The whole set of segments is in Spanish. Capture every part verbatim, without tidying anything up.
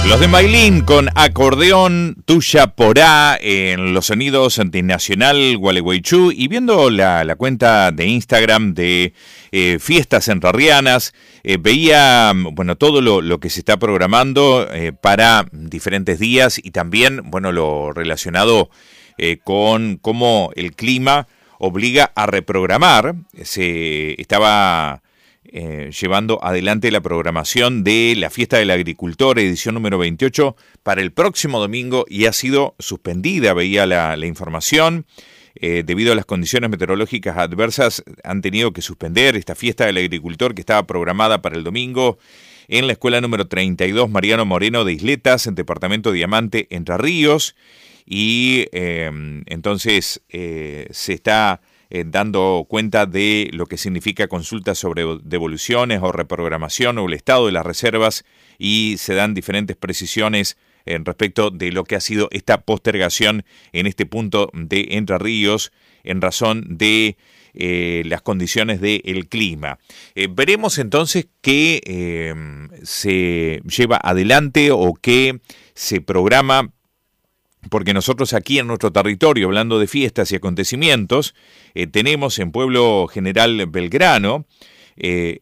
Los de Maylin con acordeón, tuya porá en los sonidos antinacional Gualeguaychú, y viendo la, la cuenta de Instagram de eh, Fiestas Entrerrianas, eh, veía bueno todo lo, lo que se está programando eh, para diferentes días, y también bueno lo relacionado eh, con cómo el clima obliga a reprogramar. Se estaba Eh, llevando adelante la programación de la Fiesta del Agricultor, edición número veintiocho, para el próximo domingo, y ha sido suspendida, veía la, la información, eh, debido a las condiciones meteorológicas adversas. Han tenido que suspender esta Fiesta del Agricultor que estaba programada para el domingo en la escuela número treinta y dos Mariano Moreno de Isletas, en departamento Diamante, Entre Ríos, y eh, entonces eh, se está Eh, dando cuenta de lo que significa consultas sobre devoluciones o reprogramación o el estado de las reservas, y se dan diferentes precisiones en respecto de lo que ha sido esta postergación en este punto de Entre Ríos en razón de eh, las condiciones del clima. Eh, veremos entonces qué eh, se lleva adelante o qué se programa, porque nosotros aquí en nuestro territorio, hablando de fiestas y acontecimientos, eh, tenemos en Pueblo General Belgrano, eh,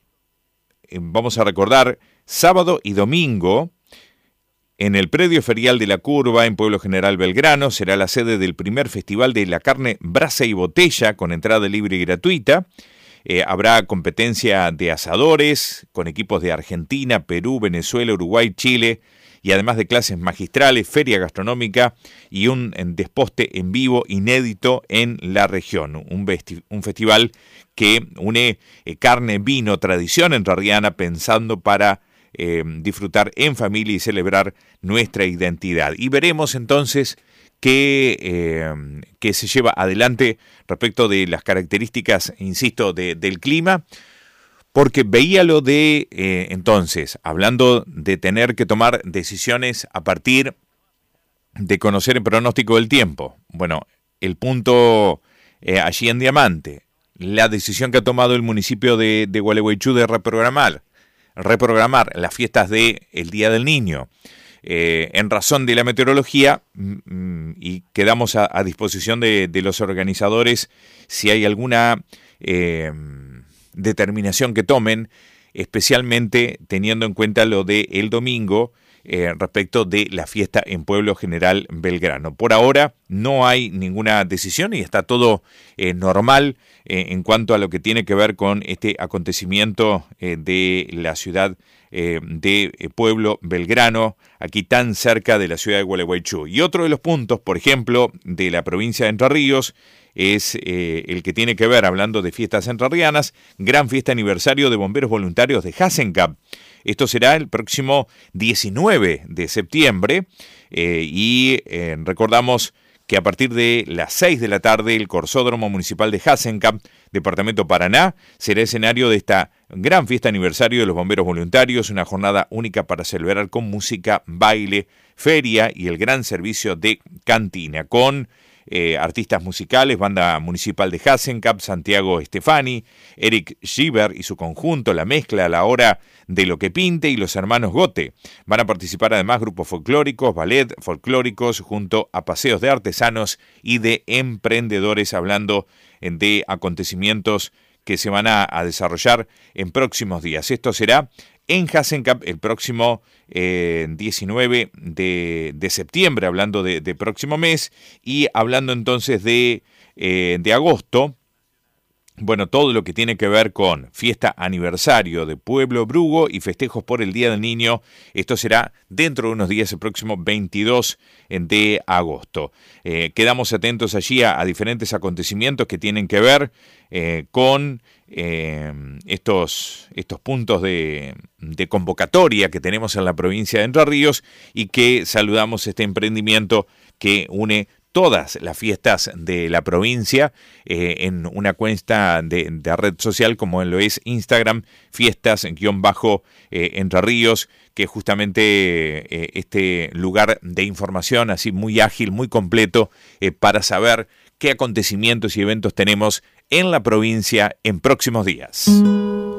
vamos a recordar, sábado y domingo, en el predio ferial de la Curva, en Pueblo General Belgrano, será la sede del primer festival de la carne Brasa y Botella, con entrada libre y gratuita. Eh, habrá competencia de asadores, con equipos de Argentina, Perú, Venezuela, Uruguay, Chile, y además de clases magistrales, feria gastronómica y un desposte en vivo inédito en la región. Un, vesti- un festival que une eh, carne, vino, tradición entrerriana, pensando para eh, disfrutar en familia y celebrar nuestra identidad. Y veremos entonces qué, eh, qué se lleva adelante respecto de las características, insisto, de, del clima. Porque veía lo de, eh, entonces, hablando de tener que tomar decisiones a partir de conocer el pronóstico del tiempo. Bueno, el punto eh, allí en Diamante, la decisión que ha tomado el municipio de, de Gualeguaychú de reprogramar, reprogramar las fiestas del Día del Niño, eh, en razón de la meteorología, mm, y quedamos a, a disposición de, de los organizadores si hay alguna Eh, determinación que tomen, especialmente teniendo en cuenta lo de el domingo eh, respecto de la fiesta en Pueblo General Belgrano. Por ahora no hay ninguna decisión y está todo eh, normal eh, en cuanto a lo que tiene que ver con este acontecimiento eh, de la ciudad eh, de Pueblo Belgrano, aquí tan cerca de la ciudad de Gualeguaychú. Y otro de los puntos, por ejemplo, de la provincia de Entre Ríos, es eh, el que tiene que ver, hablando de fiestas entrerrianas, gran fiesta aniversario de bomberos voluntarios de Hasenkamp. Esto será el próximo diecinueve de septiembre eh, y eh, recordamos que a partir de las seis de la tarde el Corsódromo Municipal de Hasenkamp, departamento Paraná, será escenario de esta gran fiesta aniversario de los bomberos voluntarios, una jornada única para celebrar con música, baile, feria y el gran servicio de cantina, con Eh, artistas musicales, banda municipal de Hasenkamp, Santiago Estefani, Eric Schieber y su conjunto, La Mezcla a la Hora de lo que Pinte y los hermanos Gote. Van a participar además grupos folclóricos, ballet folclóricos, junto a paseos de artesanos y de emprendedores, hablando de acontecimientos que se van a, a desarrollar en próximos días. Esto será en Hasenkamp el próximo eh, diecinueve de, de septiembre, hablando de, de próximo mes, y hablando entonces de, eh, de agosto. Bueno, todo lo que tiene que ver con fiesta aniversario de Pueblo Brugo y festejos por el Día del Niño, esto será dentro de unos días, el próximo veintidós de agosto. Eh, quedamos atentos allí a, a diferentes acontecimientos que tienen que ver eh, con eh, estos, estos puntos de, de convocatoria que tenemos en la provincia de Entre Ríos, y que saludamos este emprendimiento que une todas las fiestas de la provincia eh, en una cuenta de, de red social como lo es Instagram, fiestas-entre Ríos, que es justamente eh, este lugar de información así muy ágil, muy completo, eh, para saber qué acontecimientos y eventos tenemos en la provincia en próximos días.